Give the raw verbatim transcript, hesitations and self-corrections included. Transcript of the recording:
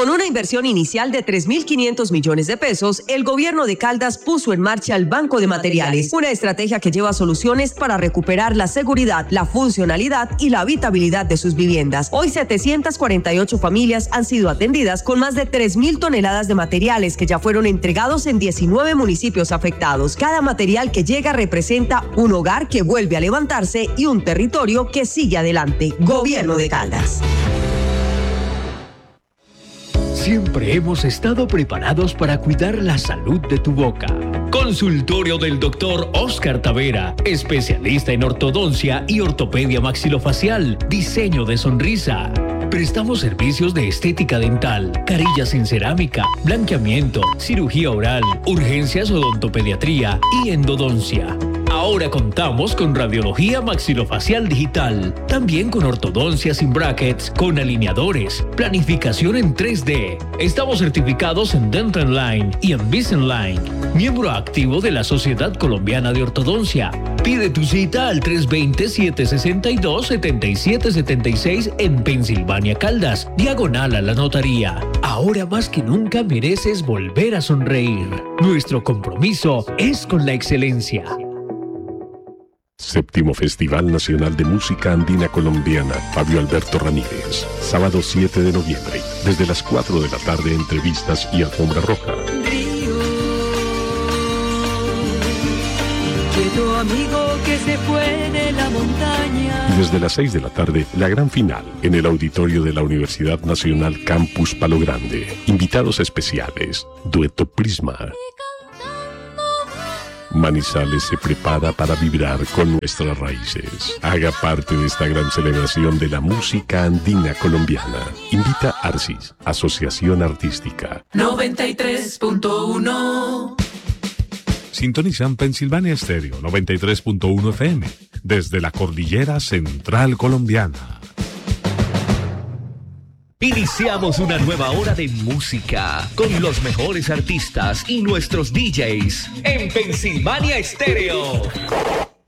Con una inversión inicial de tres mil quinientos millones de pesos, el gobierno de Caldas puso en marcha el Banco de Materiales, una estrategia que lleva soluciones para recuperar la seguridad, la funcionalidad y la habitabilidad de sus viviendas. Hoy setecientas cuarenta y ocho familias han sido atendidas con más de tres mil toneladas de materiales que ya fueron entregados en diecinueve municipios afectados. Cada material que llega representa un hogar que vuelve a levantarse y un territorio que sigue adelante. Gobierno de Caldas. Siempre hemos estado preparados para cuidar la salud de tu boca. Consultorio del doctor Oscar Tavera, especialista en ortodoncia y ortopedia maxilofacial, diseño de sonrisa. Prestamos servicios de estética dental, carillas en cerámica, blanqueamiento, cirugía oral, urgencias, odontopediatría y endodoncia. Ahora contamos con radiología maxilofacial digital, también con ortodoncia sin brackets, con alineadores, planificación en tres D. Estamos certificados en Dental Line y en Invisalign, miembro activo de la Sociedad Colombiana de Ortodoncia. Pide tu cita al tres dos cero, siete seis dos, siete siete siete seis en Pensilvania Caldas, diagonal a la notaría. Ahora más que nunca mereces volver a sonreír. Nuestro compromiso es con la excelencia. Séptimo Festival Nacional de Música Andina Colombiana, Fabio Alberto Ramírez. Sábado siete de noviembre, desde las cuatro de la tarde, entrevistas y alfombra roja. Río, quieto amigo que se fue de la montaña. Y desde las seis de la tarde, la gran final, en el auditorio de la Universidad Nacional Campus Palo Grande. Invitados especiales, Dueto Prisma. Manizales se prepara para vibrar con nuestras raíces. Haga parte de esta gran celebración de la música andina colombiana. Invita a Arcis, Asociación Artística. noventa y tres punto uno. Sintonizan Pensilvania Estéreo noventa y tres punto uno F M desde la cordillera central colombiana. Iniciamos una nueva hora de música con los mejores artistas y nuestros D Js en Pensilvania Estéreo.